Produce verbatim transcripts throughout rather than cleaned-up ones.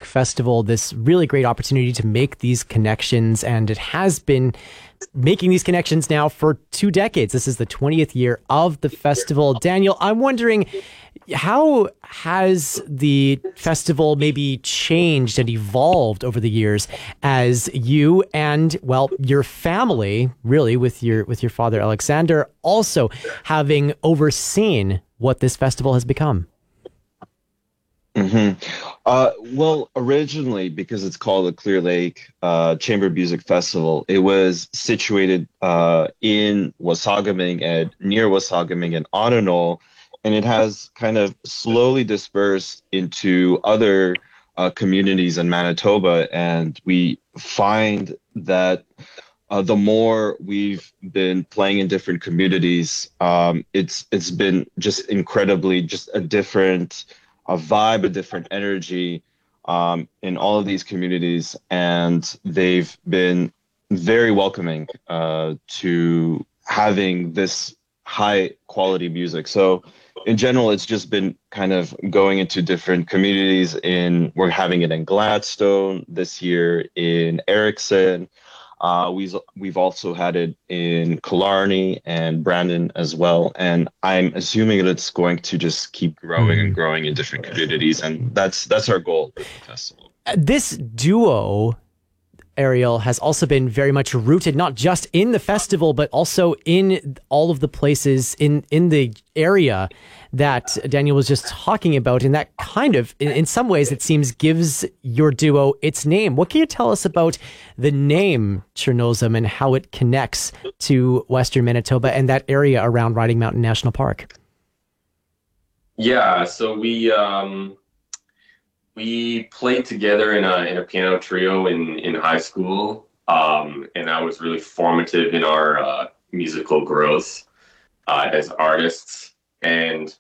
Festival, this really great opportunity to make these connections, and it has been making these connections now for two decades. This is the twentieth year of the festival. Daniel, I'm wondering, how has the festival maybe changed and evolved over the years as you and, well, your family, really, with your with your father Alexander, also having overseen what this festival has become? Mm-hmm. Uh, well, originally, because it's called the Clear Lake uh, Chamber Music Festival, it was situated uh, in Wasagaming and near Wasagaming and Ononol, and it has kind of slowly dispersed into other uh, communities in Manitoba. And we find that uh, the more we've been playing in different communities, um, it's it's been just incredibly just a different a vibe, a different energy um, in all of these communities, and they've been very welcoming uh, to having this high quality music. So in general, it's just been kind of going into different communities. In we're having it in Gladstone this year, in Erickson. Uh, we've we've also had it in Killarney and Brandon as well, and I'm assuming that it's going to just keep growing and growing in different communities, and that's that's our goal with the festival. This duo, Ariel, has also been very much rooted not just in the festival, but also in all of the places in in the area that Daniel was just talking about, and that kind of, in, in some ways, it seems, gives your duo its name. What can you tell us about the name Chernozem and how it connects to Western Manitoba and that area around Riding Mountain National Park? Yeah, so we um, we played together in a in a piano trio in in high school, um, and that was really formative in our uh, musical growth uh, as artists. And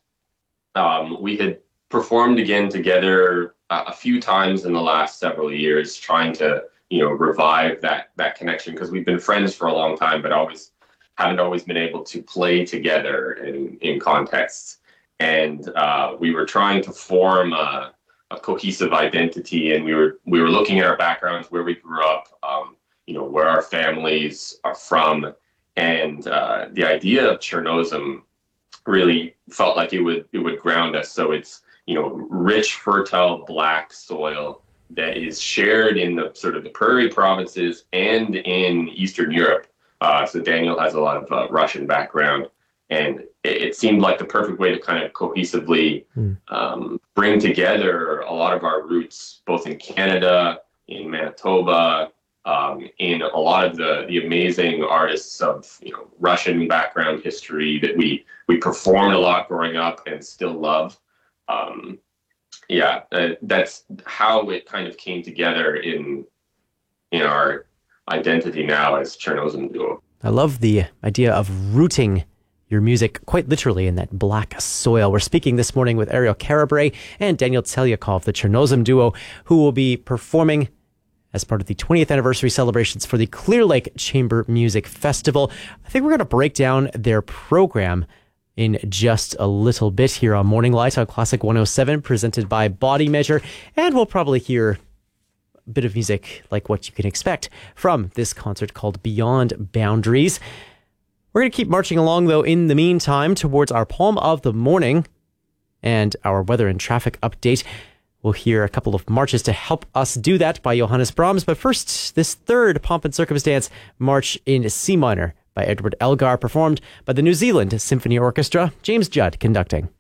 um, we had performed again together a, a few times in the last several years, trying to, you know, revive that that connection, because we've been friends for a long time, but always haven't always been able to play together in in contexts. And uh, we were trying to form a, a cohesive identity, and we were we were looking at our backgrounds, where we grew up, um, you know, where our families are from, and uh, the idea of Chernozem really felt like it would it would ground us. So it's, you know, rich, fertile black soil that is shared in the sort of the prairie provinces and in Eastern Europe. Uh, so Daniel has a lot of uh, Russian background, and it, it seemed like the perfect way to kind of cohesively mm. um, bring together a lot of our roots, both in Canada, in Manitoba, Um, in a lot of the the amazing artists of, you know, Russian background history that we we performed a lot growing up and still love. Um, yeah, uh, that's how it kind of came together in in our identity now as Chernozem Duo. I love the idea of rooting your music quite literally in that black soil. We're speaking this morning with Ariel Karabray and Daniel Tselyakov, the Chernozem Duo, who will be performing as part of the twentieth anniversary celebrations for the Clear Lake Chamber Music Festival. I think we're going to break down their program in just a little bit here on Morning Light on Classic one oh seven, presented by Body Measure, and we'll probably hear a bit of music like what you can expect from this concert called Beyond Boundaries. We're going to keep marching along, though, in the meantime, towards our Poem of the Morning and our weather and traffic update. We'll hear a couple of marches to help us do that by Johannes Brahms. But first, this third Pomp and Circumstance March in C minor by Edward Elgar, performed by the New Zealand Symphony Orchestra, James Judd conducting.